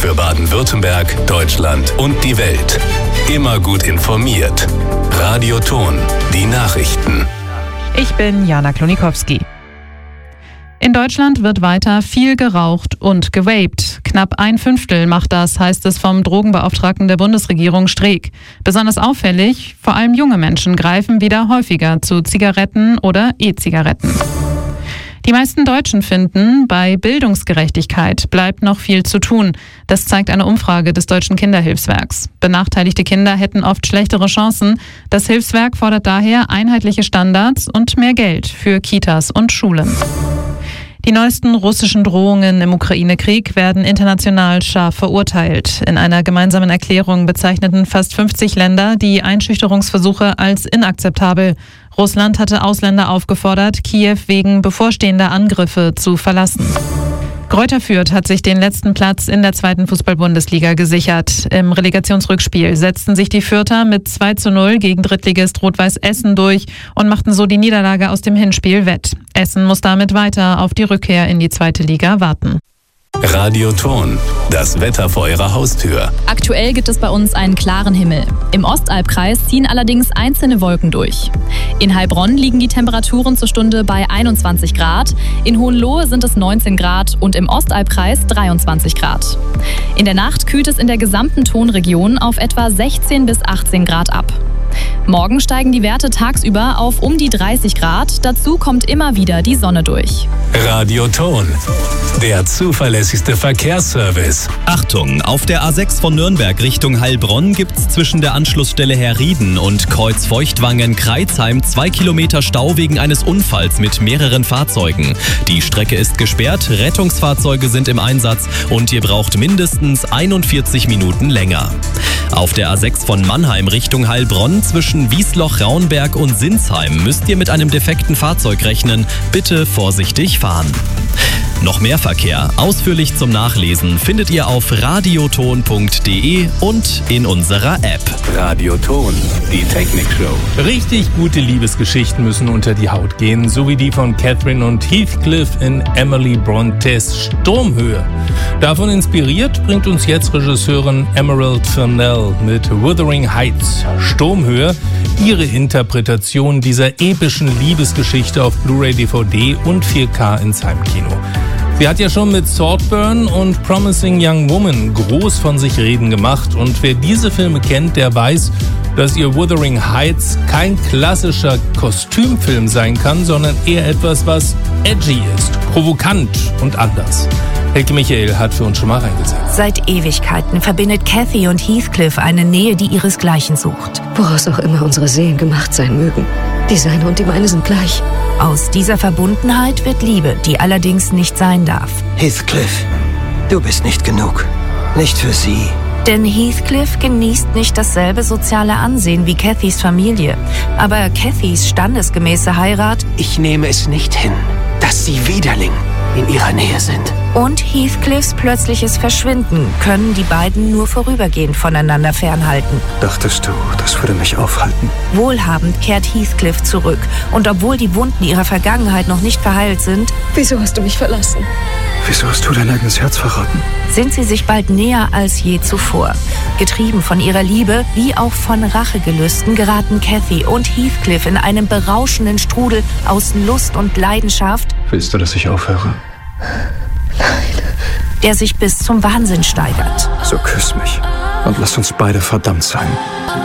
Für Baden-Württemberg, Deutschland und die Welt. Immer gut informiert. Radio Ton, die Nachrichten. Ich bin Jana Klonikowski. In Deutschland wird weiter viel geraucht und gewaped. Knapp 1/5 macht das, heißt es vom Drogenbeauftragten der Bundesregierung Streeck. Besonders auffällig, vor allem junge Menschen greifen wieder häufiger zu Zigaretten oder E-Zigaretten. Die meisten Deutschen finden, bei Bildungsgerechtigkeit bleibt noch viel zu tun. Das zeigt eine Umfrage des Deutschen Kinderhilfswerks. Benachteiligte Kinder hätten oft schlechtere Chancen. Das Hilfswerk fordert daher einheitliche Standards und mehr Geld für Kitas und Schulen. Die neuesten russischen Drohungen im Ukraine-Krieg werden international scharf verurteilt. In einer gemeinsamen Erklärung bezeichneten fast 50 Länder die Einschüchterungsversuche als inakzeptabel. Russland hatte Ausländer aufgefordert, Kiew wegen bevorstehender Angriffe zu verlassen. Greuther Fürth hat sich den letzten Platz in der 2. Fußball-Bundesliga gesichert. Im Relegationsrückspiel setzten sich die Fürther mit 2:0 gegen Drittligist Rot-Weiß Essen durch und machten so die Niederlage aus dem Hinspiel wett. Essen muss damit weiter auf die Rückkehr in die 2. Liga warten. Radio Ton, das Wetter vor Ihrer Haustür. Aktuell gibt es bei uns einen klaren Himmel. Im Ostalbkreis ziehen allerdings einzelne Wolken durch. In Heilbronn liegen die Temperaturen zur Stunde bei 21 Grad, in Hohenlohe sind es 19 Grad und im Ostalbkreis 23 Grad. In der Nacht kühlt es in der gesamten Tonregion auf etwa 16 bis 18 Grad ab. Morgen steigen die Werte tagsüber auf um die 30 Grad. Dazu kommt immer wieder die Sonne durch. Radio Ton, der zuverlässigste Verkehrsservice. Achtung, auf der A6 von Nürnberg Richtung Heilbronn gibt's zwischen der Anschlussstelle Herrieden und Kreuz-Feuchtwangen-Kreuzheim 2 Kilometer Stau wegen eines Unfalls mit mehreren Fahrzeugen. Die Strecke ist gesperrt, Rettungsfahrzeuge sind im Einsatz und ihr braucht mindestens 41 Minuten länger. Auf der A6 von Mannheim Richtung Heilbronn zwischen Wiesloch-Raunberg und Sinsheim müsst ihr mit einem defekten Fahrzeug rechnen. Bitte vorsichtig fahren. Noch mehr Verkehr, ausführlich zum Nachlesen, findet ihr auf radioton.de und in unserer App. Radio Ton, die Technikshow. Richtig gute Liebesgeschichten müssen unter die Haut gehen, so wie die von Catherine und Heathcliff in Emily Brontes Sturmhöhe. Davon inspiriert bringt uns jetzt Regisseurin Emerald Fennell mit Wuthering Heights Sturmhöhe ihre Interpretation dieser epischen Liebesgeschichte auf Blu-ray, DVD und 4K ins Heimkino. Sie hat ja schon mit Saltburn und Promising Young Woman groß von sich reden gemacht und wer diese Filme kennt, der weiß, dass ihr Wuthering Heights kein klassischer Kostümfilm sein kann, sondern eher etwas, was edgy ist, provokant und anders. Helge Michael hat für uns schon mal reingesetzt. Seit Ewigkeiten verbindet Kathy und Heathcliff eine Nähe, die ihresgleichen sucht. Woraus auch immer unsere Seelen gemacht sein mögen. Die seine und die meine sind gleich. Aus dieser Verbundenheit wird Liebe, die allerdings nicht sein darf. Heathcliff, du bist nicht genug. Nicht für sie. Denn Heathcliff genießt nicht dasselbe soziale Ansehen wie Cathys Familie. Aber Cathys standesgemäße Heirat Ich nehme es nicht hin, dass sie Widerling in ihrer Nähe sind. und Heathcliffs plötzliches Verschwinden können die beiden nur vorübergehend voneinander fernhalten. Dachtest du, das würde mich aufhalten? Wohlhabend kehrt Heathcliff zurück und obwohl die Wunden ihrer Vergangenheit noch nicht verheilt sind, Wieso hast du mich verlassen? Wieso hast du dein eigenes Herz verraten? sind sie sich bald näher als je zuvor. Getrieben von ihrer Liebe wie auch von Rachegelüsten geraten Kathy und Heathcliff in einen berauschenden Strudel aus Lust und Leidenschaft, Willst du, dass ich aufhöre? der sich bis zum Wahnsinn steigert. So küss mich und lass uns beide verdammt sein.